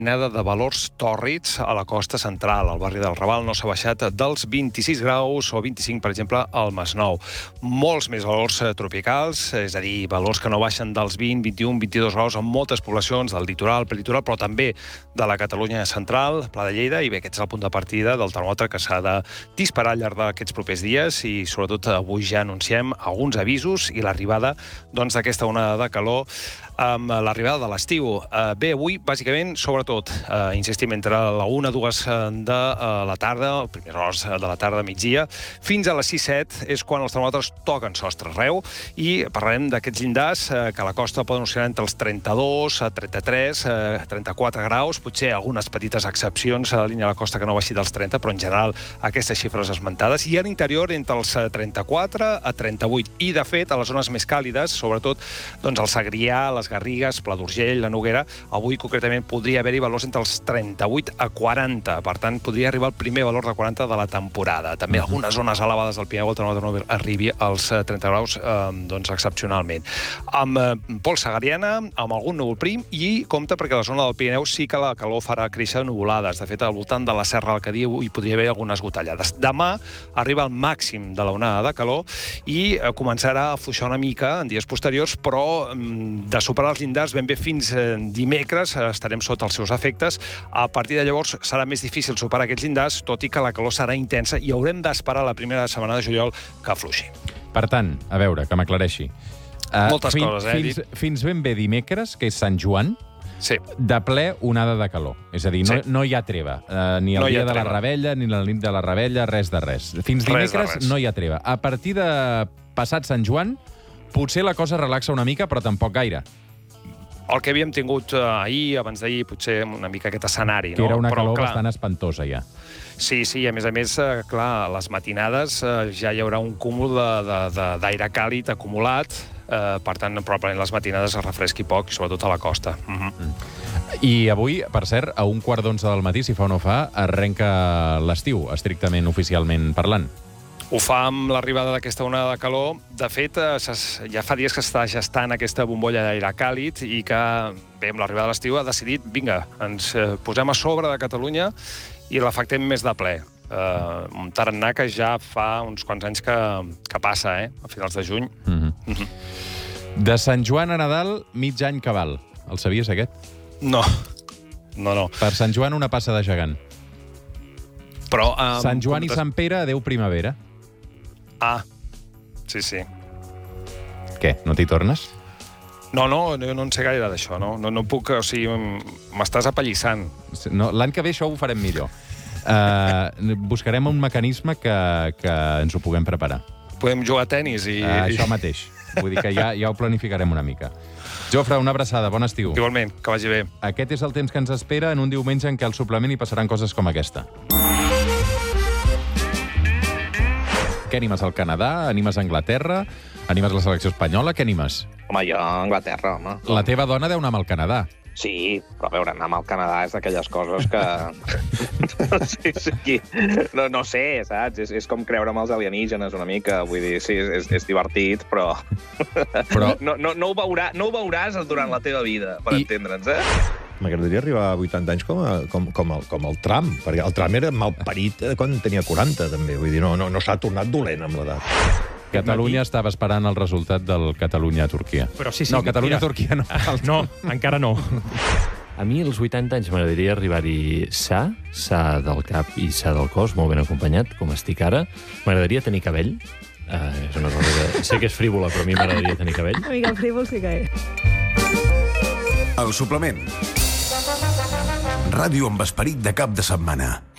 Nada de valors tòrrids a la costa central. El barri del Raval no s'ha baixat dels 26 graus o 25, per exemple, al Masnou. Molts més valors tropicals, és a dir, valors que no baixen dels 20, 21, 22 graus en moltes poblacions del litoral, prelitoral, però també de la Catalunya central, Pla de Lleida, i bé, aquest és el punt de partida del termòmetre que s'ha de disparar al llarg d'aquests propers dies i, sobretot, avui ja anunciem alguns avisos i l'arribada d'aquesta onada de calor amb l'arribada de l'estiu. Bé, avui, bàsicament, sobretot, insistim, entre la 1 i 2 de la tarda, primeres hores de la tarda, migdia, fins a les 6-7 és quan els termòmetres toquen sostre arreu i parlarem d'aquests llindars que a la costa poden oscil·lar entre els 32, 33, 34 graus, potser algunes petites excepcions a la línia de la costa que no baixi dels 30, però en general aquestes xifres esmentades, i a l'interior entre els 34 a 38. I, de fet, a les zones més càlides, sobretot el Segrià, les Garrigues, Pla d'Urgell, la Noguera, avui concretament podria haver-hi valors entre els 38 a 40. Per tant, podria arribar el primer valor de 40 de la temporada. També algunes zones elevades del Pirineu, el termòmetre no arribi als 30 graus, excepcionalment. Amb pols segariana, amb algun núvol prim, i compte perquè a la zona del Pirineu sí que la calor farà créixer nuvolades. De fet, al voltant de la Serra del Cadí hi podria haver algunes gotellades. Demà arriba el màxim de la onada de calor i començarà a afluixar una mica en dies posteriors, però de superar els llindars ben bé fins dimecres estarem sota els seus efectes. A partir de llavors serà més difícil superar aquests llindars, tot i que la calor serà intensa i haurem d'esperar la primera setmana de juliol que afluixi. Per tant, a veure, que m'aclareixi. Moltes coses, Fins ben bé dimecres, que és Sant Joan, sí, de ple onada de calor. És a dir, no hi ha treva. Ni el dia de la Rebella, ni la nit de la Rebella, res de res. Fins dimecres no hi ha treva. A partir de passat Sant Joan, potser la cosa relaxa una mica, però tampoc gaire. El que havíem tingut ahir, abans d'ahir, potser una mica aquest escenari. Que era una calor bastant espantosa, ja. Sí, i a més, clar, a les matinades ja hi haurà un cúmul d'aire càlid acumulat, per tant, probablement les matinades es refresqui poc, sobretot a la costa. I avui, per cert, a 1:15 del matí, si fa o no fa, arrenca l'estiu, estrictament, oficialment parlant. Ho fa amb l'arribada d'aquesta onada de calor. De fet, ja fa dies que està gestant aquesta bombolla d'aire càlid i que, bé, amb l'arribada de l'estiu ha decidit, vinga, ens posem a sobre de Catalunya i l'afectem més de ple. Un tarannà que ja fa uns quants anys que passa, a finals de juny. De Sant Joan a Nadal, mig any cabal. El sabies, aquest? No. Per Sant Joan, una passa de gegant. Però, Sant Joan i Sant Pere, adéu primavera. Sí. Què, no t'hi tornes? No en sé gaire d'això, no puc, o sigui, m'estàs apallissant. L'any que ve això ho farem millor. Buscarem un mecanisme que ens ho puguem preparar. Podem jugar a tenis i... Això mateix. Vull dir que ja ho planificarem una mica. Jofre, una abraçada, bon estiu. Igualment, que vagi bé. Aquest és el temps que ens espera en un diumenge en què al suplement hi passaran coses com aquesta. Què animes al Canadà? Animes a Anglaterra? Animes la selecció espanyola? Què animes? Home, jo a Anglaterra, home. La teva dona deu anar amb el Canadà. Sí, però a veure, anar amb el Canadà és d'aquelles coses que... No sé, saps? És com creure en els alienígenes una mica. Vull dir, sí, és divertit, però... No ho veuràs durant la teva vida, per entendre'ns, M'agradaria arribar a 80 anys com el Trump, perquè el Trump era malparit quan tenia 40, també. Vull dir, no s'ha tornat dolent amb l'edat. Catalunya estava esperant el resultat del Catalunya-Turquia. Però sí, no, Catalunya-Turquia no. No, encara no. A mi, als 80 anys, m'agradaria arribar-hi sa del cap i sa del cos, molt ben acompanyat, com estic ara. M'agradaria tenir cabell. És una cosa que... Sé que és frívola, però a mi m'agradaria tenir cabell. Una mica frívol sí que és. El suplement. Ràdio amb esperit de cap de setmana.